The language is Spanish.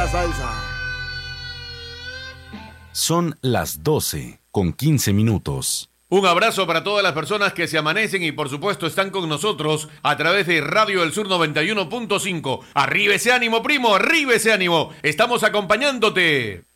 la salsa. Son las 12:15. Un abrazo para todas las personas que se amanecen y por supuesto están con nosotros a través de Radio del Sur 91.5. Arriba ese ánimo, primo, arriba ese ánimo. Estamos acompañándote.